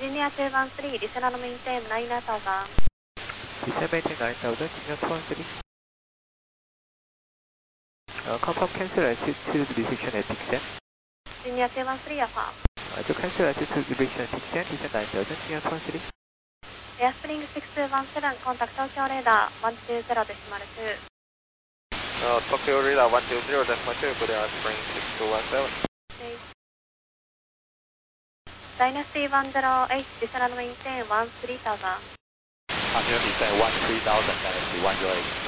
Virginia 213, descend on maintain 9000. Descend maintain 9000, Virginia 213. Confirm cancel altitude restriction at descent. Virginia 213, affirm. To cancel altitude restriction at descent, descend 9000, Virginia 213. Airspring 6217, contact Tokyo radar 120.2. Tokyo radar 120.2, good Airspring 6217. Okay. Dynasty 108, descend on maintain 13,000. Continue descend 13,000, Dynasty 108.